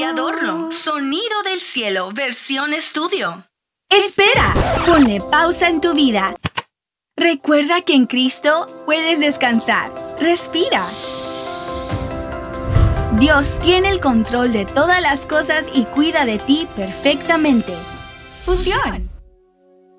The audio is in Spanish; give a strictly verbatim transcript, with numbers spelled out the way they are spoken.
adorno. Sonido del cielo, versión estudio. ¡Espera! Ponle pausa en tu vida. Recuerda que en Cristo puedes descansar. Respira. Dios tiene el control de todas las cosas y cuida de ti perfectamente. Fusión.